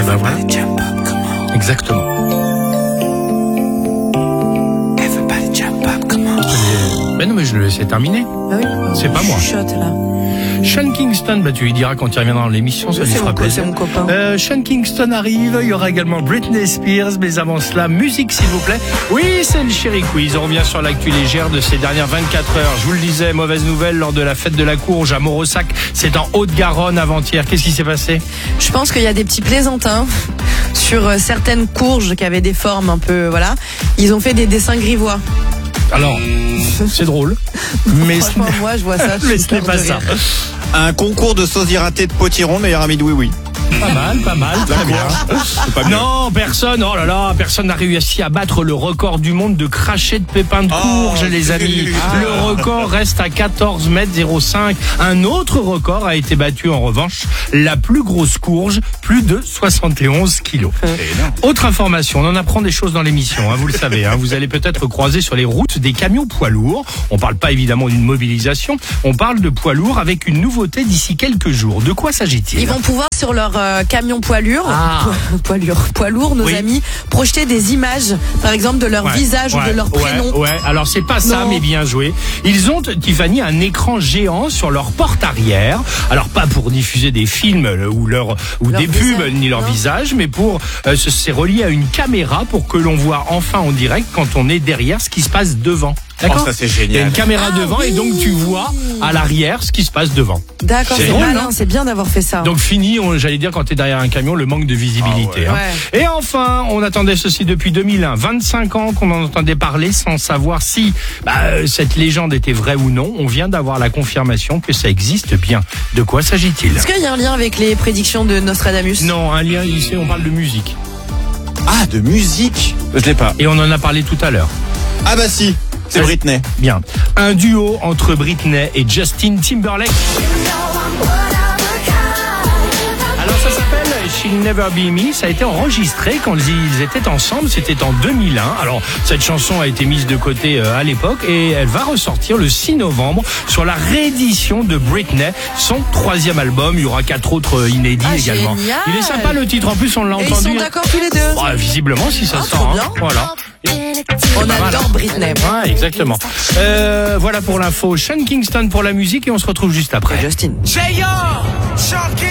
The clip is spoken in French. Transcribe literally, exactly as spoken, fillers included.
ben voilà. Exactement. Ben non, mais je le laissais terminer. Ah oui. C'est pas moi. Chuchote, là. Sean Kingston, bah tu lui diras quand il reviendra dans l'émission, ça lui fera plaisir. C'est mon copain. Euh, Sean Kingston arrive, il y aura également Britney Spears, mais avant cela, musique s'il vous plaît. Oui, c'est le Chéri Quiz, on revient sur l'actu légère de ces dernières vingt-quatre heures. Je vous le disais, mauvaise nouvelle lors de la fête de la Courge à Morossac, c'est en Haute-Garonne avant-hier. Qu'est-ce qui s'est passé? Je pense qu'il y a des petits plaisantins sur euh, certaines courges qui avaient des formes un peu, voilà. Ils ont fait des dessins grivois. Alors, c'est drôle, mais Franchement, moi, je vois ça. je mais suis ce n'est morte pas de ça. rire. Un concours de sosie raté de potiron, meilleur ami de Oui Oui. Pas mal, pas mal, très bien. Non, personne, oh là là, personne n'a réussi à battre le record du monde de cracher de pépins de courge, Oh, les amis. ah. Le record reste à quatorze mètres zéro cinq. Un autre record a été battu en revanche, la plus grosse courge, plus de soixante et onze kilos. Autre information, on en apprend des choses dans l'émission, hein, vous le savez. Hein, vous allez peut-être croiser sur les routes des camions poids lourds. On parle pas évidemment d'une mobilisation, on parle de poids lourds avec une nouveauté d'ici quelques jours. De quoi s'agit-il? Ils vont pouvoir sur leur euh, camion poids lourd, Ah. poids lourd, poids lourd, nos Oui. amis, projeter des images, par exemple de leur Ouais, visage ouais, ou de leur ouais, prénom. Ouais, alors c'est pas ça, Non. mais bien joué. Ils ont, Tiffany, un écran géant sur leur porte arrière. Alors pas pour diffuser des films euh, ou leur ou Leur des pubs visage, ni leur non. visage, mais pour euh, se- c'est relié à une caméra pour que l'on voit enfin en direct quand on est derrière ce qui se passe devant. D'accord. Oh, ça, c'est Il y a génial. une caméra Ah, devant et oui. donc tu vois à l'arrière ce qui se passe devant. D'accord, C'est c'est drôle, malin, non c'est bien d'avoir fait ça. Donc fini, on- j'allais dire quand t'es derrière un camion, le manque de visibilité. Ah hein. ouais. Et enfin, on attendait ceci depuis deux mille un, vingt-cinq ans qu'on en entendait parler sans savoir si bah, euh, cette légende était vraie ou non. On vient d'avoir la confirmation que ça existe bien. De quoi s'agit-il? Est-ce qu'il y a un lien avec les prédictions de Nostradamus? Non, un lien ici, on parle de musique. Ah, de musique. Je l'ai pas. Et on en a parlé tout à l'heure. Ah bah si, c'est Ça, Britney. Bien. Un duo entre Britney et Justin Timberlake. Alors ça s'appelle She'll Never Be Me. Ça a été enregistré quand ils étaient ensemble. C'était en deux mille un. Alors cette chanson a été mise de côté euh, à l'époque et elle va ressortir le six novembre sur la réédition de Britney, son troisième album. Il y aura quatre autres euh, inédits Ah, également. génial. Il est sympa le titre. En plus on l'a Et ils entendu. sont d'accord tous les deux. Ah, visiblement si ça Ah, sort. trop hein. bien. Voilà. On Pas mal, adore hein. Britney. Ouais, exactement. Euh, voilà pour l'info. Sean Kingston pour la musique et on se retrouve juste après. Justin.